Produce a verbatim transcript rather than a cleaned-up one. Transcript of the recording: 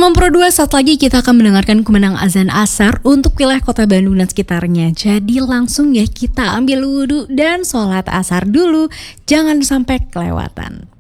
Salam Pro dua, saat lagi kita akan mendengarkan kumandang azan asar untuk wilayah kota Bandung dan sekitarnya. Jadi langsung ya kita ambil wudhu dan sholat asar dulu, jangan sampai kelewatan.